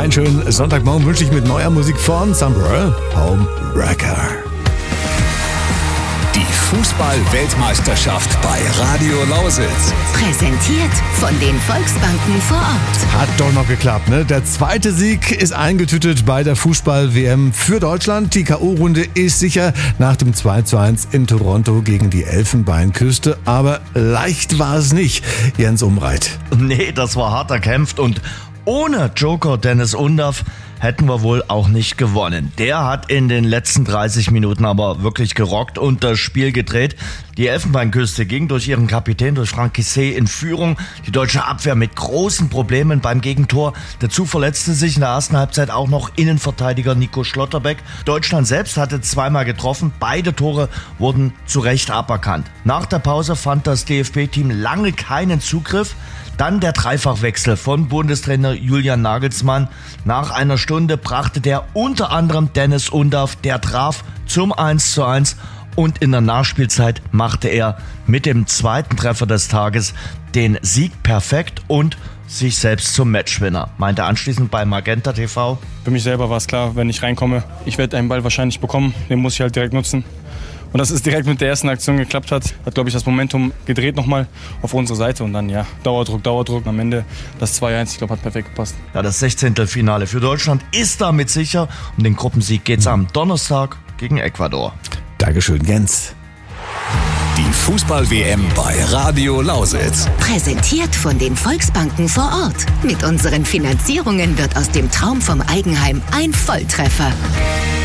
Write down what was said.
Einen schönen Sonntagmorgen wünsche ich mit neuer Musik von Sambra, Home Wrecker. Die Fußball-Weltmeisterschaft bei Radio Lausitz. Präsentiert von den Volksbanken vor Ort. Hat doch noch geklappt, ne? Der zweite Sieg ist eingetütet bei der Fußball-WM für Deutschland. Die K.O.-Runde ist sicher nach dem 2:1 in Toronto gegen die Elfenbeinküste. Aber leicht war es nicht, Jens Umreit. Nee, das war hart erkämpft und ohne Joker Dennis Undaff hätten wir wohl auch nicht gewonnen. Der hat in den letzten 30 Minuten aber wirklich gerockt und das Spiel gedreht. Die Elfenbeinküste ging durch ihren Kapitän, durch Franck Kissé, in Führung. Die deutsche Abwehr mit großen Problemen beim Gegentor. Dazu verletzte sich in der ersten Halbzeit auch noch Innenverteidiger Nico Schlotterbeck. Deutschland selbst hatte zweimal getroffen. Beide Tore wurden zu Recht aberkannt. Nach der Pause fand das DFB-Team lange keinen Zugriff. Dann der Dreifachwechsel von Bundestrainer Julian Nagelsmann. Nach einer Stunde brachte der unter anderem Dennis Undaff, der traf zum 1:1 und in der Nachspielzeit machte er mit dem zweiten Treffer des Tages den Sieg perfekt und sich selbst zum Matchwinner. Meinte anschließend bei Magenta TV: Für mich selber war es klar, wenn ich reinkomme, ich werde einen Ball wahrscheinlich bekommen, den muss ich halt direkt nutzen. Und dass es direkt mit der ersten Aktion geklappt hat, glaube ich, das Momentum gedreht nochmal auf unsere Seite. Und dann, ja, Dauerdruck. Am Ende das 2:1, ich glaube, hat perfekt gepasst. Ja, das 16. Finale für Deutschland ist damit sicher. Um den Gruppensieg geht's am Donnerstag gegen Ecuador. Dankeschön, Jens. Die Fußball-WM bei Radio Lausitz. Präsentiert von den Volksbanken vor Ort. Mit unseren Finanzierungen wird aus dem Traum vom Eigenheim ein Volltreffer.